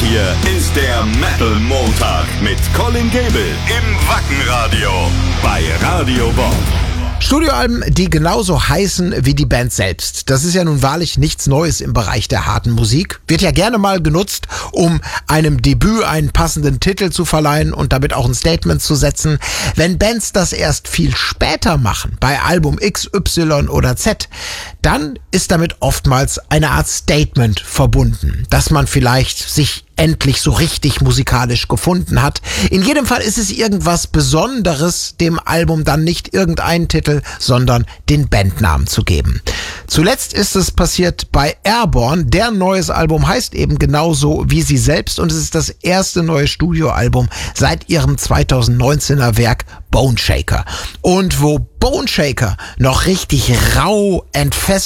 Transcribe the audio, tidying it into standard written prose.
hier ist der Metal Montag mit Colin Gable im Wackenradio bei Radio Bob. Studioalben, die genauso heißen wie die Band selbst. Das ist ja nun wahrlich nichts Neues im Bereich der harten Musik. Wird ja gerne mal genutzt, um einem Debüt einen passenden Titel zu verleihen und damit auch ein Statement zu setzen. Wenn Bands das erst viel später machen, bei Album X, Y oder Z, dann ist damit oftmals eine Art Statement verbunden, dass man vielleicht sich endlich so richtig musikalisch gefunden hat. In jedem Fall ist es irgendwas Besonderes, dem Album dann nicht irgendeinen Titel, sondern den Bandnamen zu geben. Zuletzt ist es passiert bei Airborne. Deren neues Album heißt eben genauso wie sie selbst und es ist das erste neue Studioalbum seit ihrem 2019er Werk Boneshaker. Und wo Boneshaker noch richtig rau entfesselt